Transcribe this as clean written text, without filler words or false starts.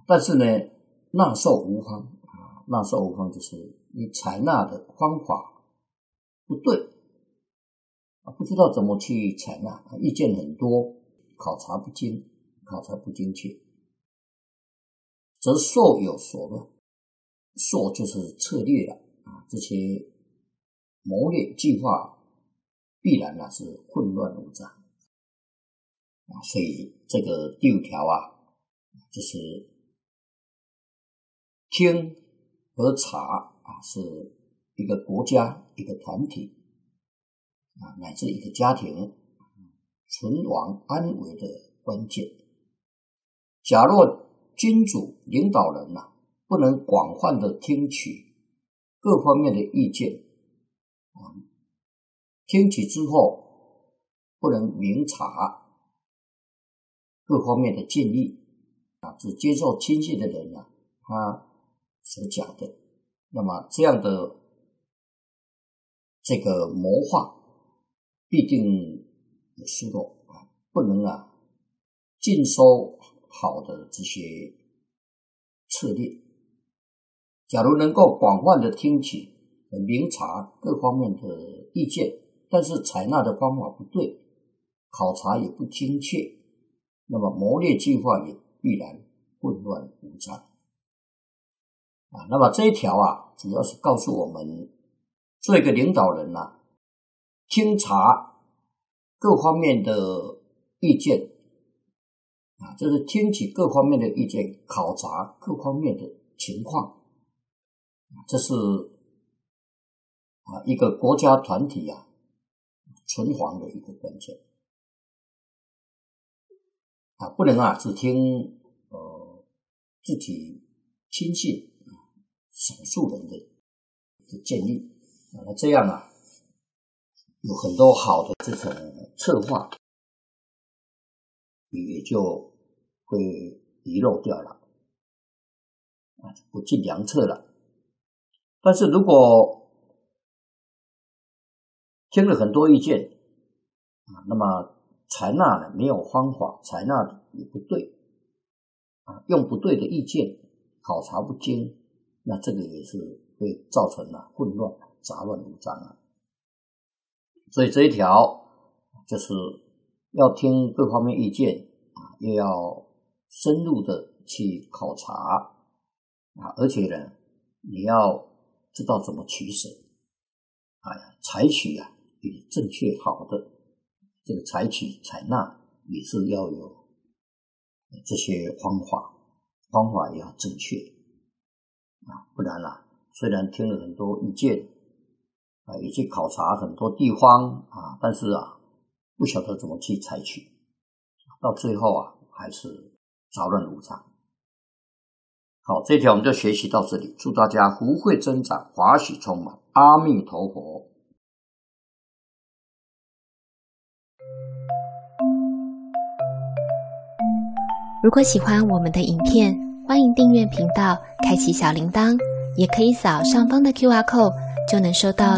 但是呢，纳受无方纳受无方就是你采纳的方法不对不知道怎么去采纳意见很多，考察不精，考察不精确，则受有所乱。受就是策略了这些谋略计划必然是混乱无章所以这个第5条就是听和察是一个国家一个团体乃至一个家庭存亡安危的关键。假若君主领导人不能广泛的听取各方面的意见听取之后不能明察各方面的建议只接受亲信的人他所讲的，那么这样的这个谋划必定有失落不能尽收好的这些策略。假如能够广泛的听取明察各方面的意见，但是采纳的方法不对，考察也不精确，那么谋略计划也必然混乱无章那么这一条主要是告诉我们做一个领导人听察各方面的意见就是听取各方面的意见，考察各方面的情况，这是一个国家团体存亡的一个关键不能只听自己亲信少数人的建议那这样有很多好的这种策划也就会遗漏掉了不尽良策了。但是如果听了很多意见那么采纳没有方法，采纳也不对用不对的意见，考察不精，那这个也是会造成混乱杂乱无章所以这一条就是要听各方面意见又要深入的去考察而且呢你要知道怎么取舍采取也正确好的这个采取采纳也是要有这些方法也要正确不然虽然听了很多意见也去考察很多地方但是不晓得怎么去采取，到最后还是杂乱无章。好，这一条我们就学习到这里，祝大家福慧增长，华喜充满，阿弥陀佛。 如果喜欢我们的影片，欢迎订阅频道，开启小铃铛，也可以扫上方的 QR code，就能收到